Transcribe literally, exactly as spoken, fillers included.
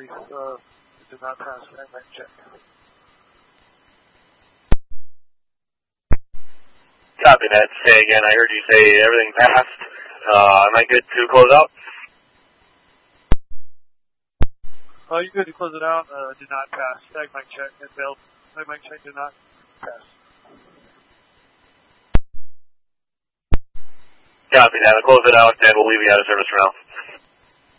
Uh, did not pass. I might check. Copy that. Say again. I heard you say everything passed. Uh, am I good to close out? Oh, you're good to close it out. Uh, did not pass. Tag mic check. It failed. Tag mic check did not pass. Copy that. I'll close it out and we'll leave you out of service for now.